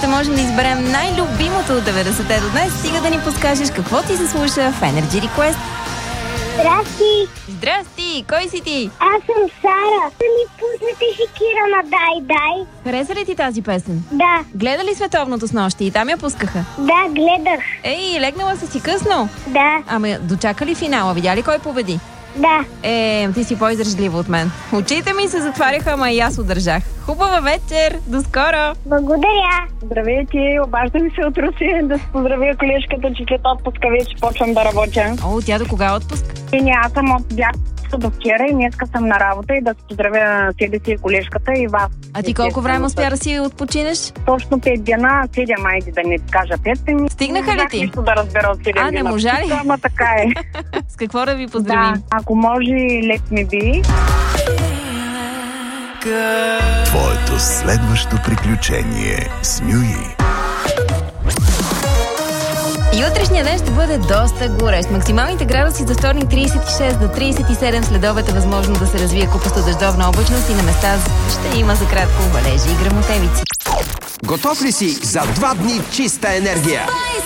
ще можем да изберем най-любимото от 90-те до днес, стига да ни подскажеш какво ти се слуша в Energy Request. Здрасти! Здрасти! Кой си ти? Аз съм Сара. Да ми пуснете Шакира на Дай. Хареса ли ти тази песен? Да, Гледа ли Световното снощи и там я пускаха? да, гледах. Ей, легнала си късно. Да, Ама дочака ли финала? Видя ли кой победи? да. Ти си по-издръжлива от мен. Очите ми се затваряха, ама и аз удържах. Хубава вечер! До скоро! Благодаря. Здравейте, обаждам се от Русия да поздравя колежката, че след отпуска вече почвам да работя. О, тя до кога отпуск? Аз съм бях до вчера и днеска съм на работа и да се поздравя себе си и колежката и вас. А ти колко време успя да си отпочинеш? Точно 5 дена, 7 айде да не кажа 5. Стигнаха ли ти? Нищо да разбера от 7 А, не дена. можа ли? Ама така е. С какво да ви поздравим? Да, ако може, лек ми би. Твоето следващо приключение с Мюи. И утрешния ден ще бъде доста горещ. Максималните градуси за вторник 36 до 37, следобед е възможно да се развие купаста дъждовна облачност и на места ще има за кратко валежи и гръмотевици. Готов ли си за 2 дни чиста енергия?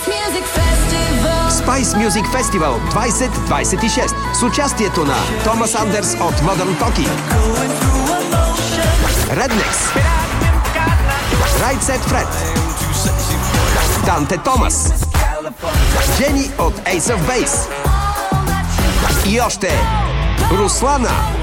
Spice Music Festival 2026 с участието на Томас Андерс от Modern Talking, Rednex, Right Set Fred, Данте Томас, Джени от Ace of Base и още Руслана.